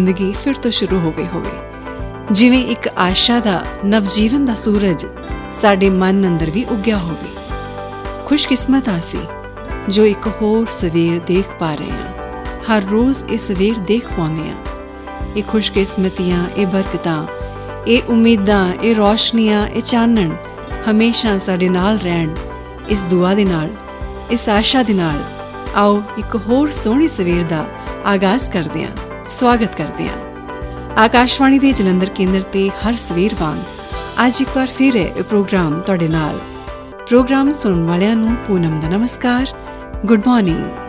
ਜ਼ਿੰਦਗੀ ਫਿਰ ਤੋਂ ਸ਼ੁਰੂ ਹੋ ਗਈ ਹੋਵੇ, ਜਿਵੇਂ ਇੱਕ ਆਸ਼ਾ ਦਾ ਨਵਜੀਵਨ ਦਾ ਸੂਰਜ ਸਾਡੇ ਮਨ ਅੰਦਰ ਵੀ ਉੱਗਿਆ ਹੋਵੇ। ਖੁਸ਼ਕਿਸਮਤ ਅਸੀਂ ਜੋ ਇੱਕ ਹੋਰ ਸਵੇਰ ਦੇਖ ਪਾ ਰਹੇ ਹਾਂ। ਹਰ ਰੋਜ਼ ਇਹ ਸਵੇਰ ਦੇਖ ਪਾਉਂਦੇ ਹਾਂ। ਇਹ ਖੁਸ਼ਕਿਸਮਤੀਆਂ, ਇਹ ਬਰਕਤਾਂ, ਇਹ ਉਮੀਦਾਂ, ਇਹ ਰੌਸ਼ਨੀਆਂ, ਇਹ ਚਾਨਣ ਹਮੇਸ਼ਾ ਸਾਡੇ ਨਾਲ ਰਹਿਣ। ਇਸ ਦੁਆ ਦੇ ਨਾਲ, ਇਸ ਆਸ਼ਾ ਦੇ ਨਾਲ ਆਓ ਇੱਕ ਹੋਰ ਸੋਹਣੀ ਸਵੇਰ ਦਾ ਆਗਾਜ਼ ਕਰਦੇ ਹਾਂ, ਸਵਾਗਤ ਕਰਦੇ ਹਾਂ। ਆਕਾਸ਼ਵਾਣੀ ਦੇ ਜਲੰਧਰ ਕੇਂਦਰ ਤੇ ਹਰ ਸਵੇਰ ਵਾਂਗ ਅੱਜ ਇੱਕ ਵਾਰ ਫਿਰ ਹੈ ਇਹ ਪ੍ਰੋਗਰਾਮ ਤੁਹਾਡੇ ਨਾਲ। ਪ੍ਰੋਗਰਾਮ ਸੁਣਨ ਵਾਲਿਆਂ ਨੂੰ ਪੂਨਮ ਦਾ ਨਮਸਕਾਰ, ਗੁੱਡ ਮਾਰਨਿੰਗ।